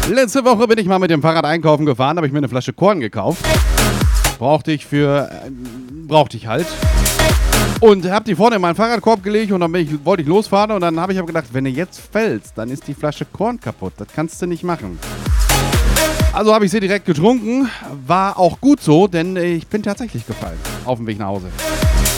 Letzte Woche bin ich mal mit dem Fahrrad einkaufen gefahren, habe ich mir eine Flasche Korn gekauft. Brauchte ich halt. Und habe die vorne in meinen Fahrradkorb gelegt und dann wollte ich losfahren und dann habe ich aber gedacht, wenn du jetzt fällst, dann ist die Flasche Korn kaputt. Das kannst du nicht machen. Also habe ich sie direkt getrunken. War auch gut so, denn ich bin tatsächlich gefallen auf dem Weg nach Hause.